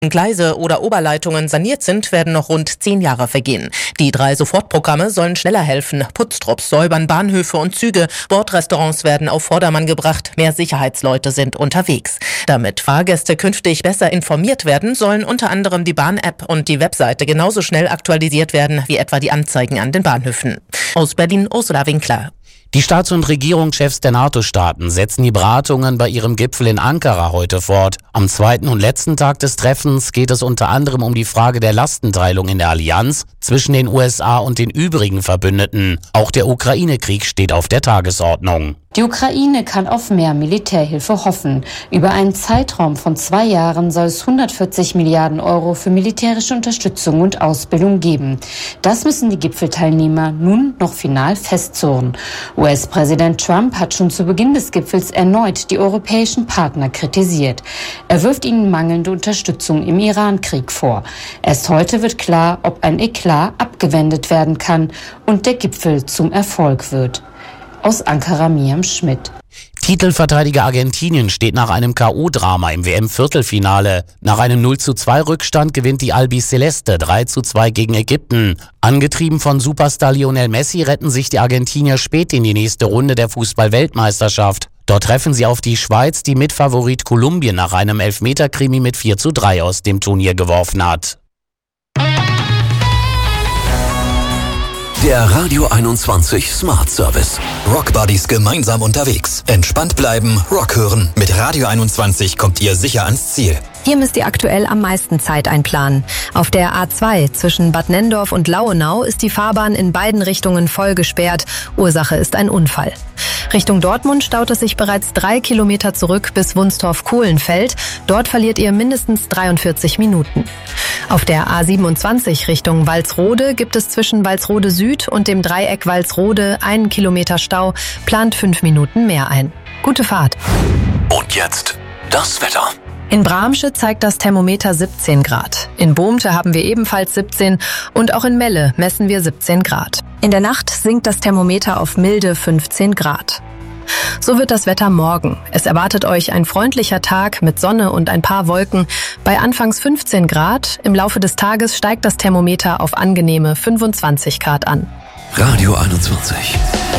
Gleise oder Oberleitungen saniert sind, werden noch rund 10 Jahre vergehen. Die 3 Sofortprogramme sollen schneller helfen. Putztrupps säubern Bahnhöfe und Züge. Bordrestaurants werden auf Vordermann gebracht. Mehr Sicherheitsleute sind unterwegs. Damit Fahrgäste künftig besser informiert werden, sollen unter anderem die Bahn-App und die Webseite genauso schnell aktualisiert werden wie etwa die Anzeigen an den Bahnhöfen. Aus Berlin, Ursula Winkler. Die Staats- und Regierungschefs der NATO-Staaten setzen die Beratungen bei ihrem Gipfel in Ankara heute fort. Am zweiten und letzten Tag des Treffens geht es unter anderem um die Frage der Lastenteilung in der Allianz zwischen den USA und den übrigen Verbündeten. Auch der Ukraine-Krieg steht auf der Tagesordnung. Die Ukraine kann auf mehr Militärhilfe hoffen. Über einen Zeitraum von 2 Jahren soll es 140 Milliarden Euro für militärische Unterstützung und Ausbildung geben. Das müssen die Gipfelteilnehmer nun noch final festzurren. US-Präsident Trump hat schon zu Beginn des Gipfels erneut die europäischen Partner kritisiert. Er wirft ihnen mangelnde Unterstützung im Iran-Krieg vor. Erst heute wird klar, ob ein Eklat abgewendet werden kann und der Gipfel zum Erfolg wird. Aus Ankara Miriam Schmidt. Titelverteidiger Argentinien steht nach einem K.O.-Drama im WM-Viertelfinale. Nach einem 0:2 Rückstand gewinnt die Albiceleste 3:2 gegen Ägypten. Angetrieben von Superstar Lionel Messi retten sich die Argentinier spät in die nächste Runde der Fußball-Weltmeisterschaft. Dort treffen sie auf die Schweiz, die Mitfavorit Kolumbien nach einem Elfmeter-Krimi mit 4:3 aus dem Turnier geworfen hat. Der Radio 21 Smart Service. Rock Buddies gemeinsam unterwegs. Entspannt bleiben, Rock hören. Mit Radio 21 kommt ihr sicher ans Ziel. Hier müsst ihr aktuell am meisten Zeit einplanen. Auf der A2 zwischen Bad Nenndorf und Lauenau ist die Fahrbahn in beiden Richtungen voll gesperrt. Ursache ist ein Unfall. Richtung Dortmund staut es sich bereits 3 Kilometer zurück bis Wunstorf-Kohlenfeld. Dort verliert ihr mindestens 43 Minuten. Auf der A27 Richtung Walsrode gibt es zwischen Walsrode Süd und dem Dreieck Walsrode 1 Kilometer Stau, plant 5 Minuten mehr ein. Gute Fahrt. Und jetzt das Wetter. In Bramsche zeigt das Thermometer 17 Grad. In Bohmte haben wir ebenfalls 17 und auch in Melle messen wir 17 Grad. In der Nacht sinkt das Thermometer auf milde 15 Grad. So wird das Wetter morgen. Es erwartet euch ein freundlicher Tag mit Sonne und ein paar Wolken. Bei anfangs 15 Grad, im Laufe des Tages steigt das Thermometer auf angenehme 25 Grad an. Radio 21.